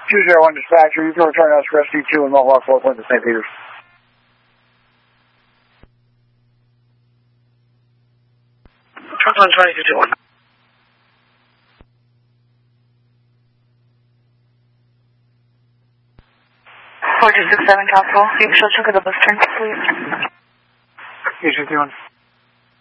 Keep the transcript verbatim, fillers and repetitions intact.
two zero one dispatcher, you can return us for S D two and Mohawk four point to Saint Peters. Truck one twenty two two one. four two six seven Castle. You should check the bus turn, please. You should do one.